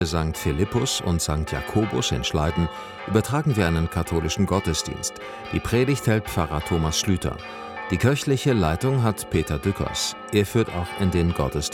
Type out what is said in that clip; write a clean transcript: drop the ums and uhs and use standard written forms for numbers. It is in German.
St. Philippus und St. Jakobus in Schleiden übertragen wir einen katholischen Gottesdienst. Die Predigt hält Pfarrer Thomas Schlüter. Die kirchliche Leitung hat Peter Dückers. Er führt auch in den Gottesdienst